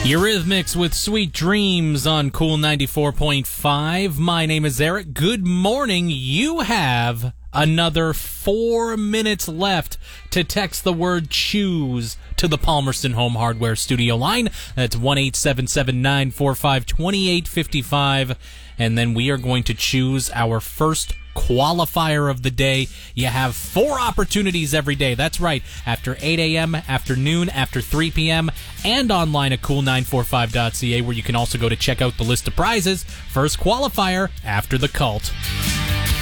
Eurythmics with Sweet Dreams on Cool 94.5. My name is Eric. Good morning. You have another 4 minutes left to text the word choose to the Palmerston Home Hardware studio line. That's 1-877-945-2855. And then we are going to choose our first qualifier of the day. You have 4 opportunities every day. That's right. After 8 a.m., after noon, after 3 p.m., and online at cool945.ca, where you can also go to check out the list of prizes. First qualifier after the cult.